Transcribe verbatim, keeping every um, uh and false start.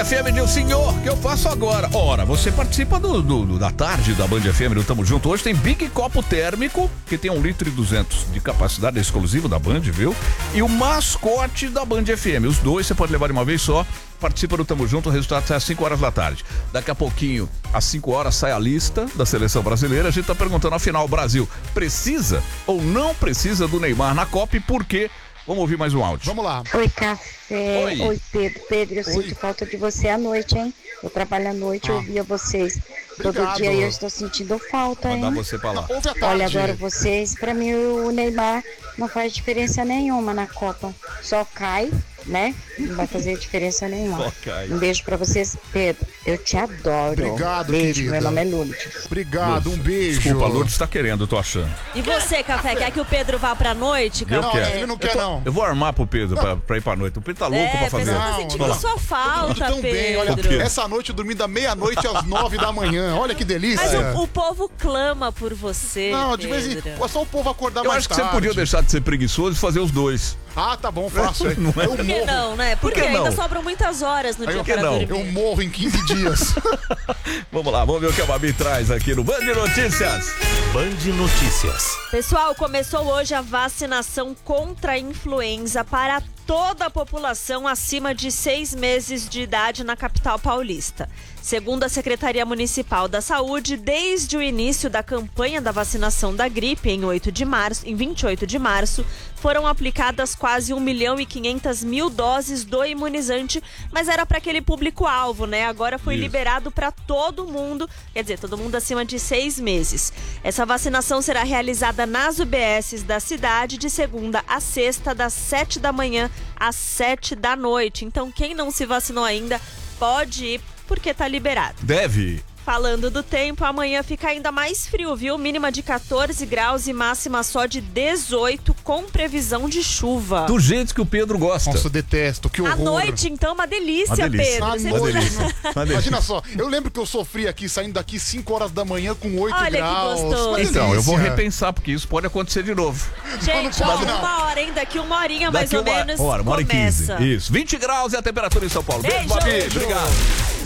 F M, Nilcinho, que eu faço agora? Ora, você participa do, do, do- da tarde da Band F M do Tamo Junto. Hoje tem Big Copo Térmico, que tem um litro e duzentos de capacidade, exclusivo da Band, viu? E o mascote da Band F M. Os dois você pode levar de uma vez só. Participa do Tamo Junto, o resultado sai às cinco horas da tarde. Daqui a pouquinho, às cinco horas, sai a lista da seleção brasileira. A gente tá perguntando, afinal, o Brasil precisa ou não precisa do Neymar na Copa e por quê? Vamos ouvir mais um áudio. Vamos lá. Oi, Café. Oi. Oi, Pedro. Pedro, eu Oi. sinto falta de você à noite, hein? Eu trabalho à noite, eu Ah. ouvia vocês Obrigado. todo dia e eu estou sentindo falta, Mandar hein? você pra lá. Ouve a tarde. Olha, adoro vocês. Pra mim, o Neymar não faz diferença nenhuma na Copa. Só cai, né? Não vai fazer diferença nenhuma. Só cai. Um beijo pra vocês, Pedro. Eu te adoro. Obrigado, beijo, querida. meu nome é Lourdes. Obrigado, um beijo. Desculpa, a Lourdes tá querendo, eu tô achando. E você, Café, quer que o Pedro vá pra noite? Eu Não, quero. ele não quer, não. Eu vou armar pro Pedro pra, pra ir pra noite. O Pedro tá louco É, pra fazer. Pedro, tá Não, sentindo não. sua falta, Tudo tão bem, olha, Pedro. essa noite eu dormi da meia-noite às nove da manhã. Olha que delícia. Mas o, o povo clama por você, Não, de vez em Pedro. quando, só o povo acordar Eu mais acho que tarde. você podia deixar de ser preguiçoso e fazer os dois. Ah, tá bom, faço. É. Não é? Eu Por que morro. não, né? Porque que ainda não? sobram muitas horas no Aí dia eu- para não? dormir. Eu morro em quinze dias. Vamos lá, vamos ver o que a Babi traz aqui no Band Notícias. Band Notícias. Pessoal, começou hoje a vacinação contra a influenza para toda a população acima de seis meses de idade na capital paulista. Segundo a Secretaria Municipal da Saúde, desde o início da campanha da vacinação da gripe, em, oito de março, em vinte e oito de março, foram aplicadas quase um milhão e quinhentas mil doses do imunizante, mas era para aquele público-alvo, né? Agora foi Isso. liberado para todo mundo, quer dizer, todo mundo acima de seis meses. Essa vacinação será realizada nas U B Ss da cidade de segunda a sexta, das sete da manhã às sete da noite. Então, quem não se vacinou ainda, pode ir, porque tá liberado. Deve. Falando do tempo, amanhã fica ainda mais frio, viu? Mínima de quatorze graus e máxima só de dezoito, com previsão de chuva. Do jeito que o Pedro gosta. Nossa, eu detesto, que horror. À noite, então, uma delícia, Uma delícia. Pedro. À Você noite. Uma precisa- delícia. Uma delícia. Imagina só, eu lembro que eu sofri aqui, saindo daqui cinco horas da manhã com oito Olha que graus. gostoso. Uma Então, eu vou delícia. repensar, porque isso pode acontecer de novo. Gente, Não, ó, não, não. uma hora, hein? Daqui uma horinha, mais Daqui ou uma menos, hora, uma hora e quinze. começa. Isso, vinte graus é a temperatura em São Paulo. Beijo, Beijo. Babi. Obrigado.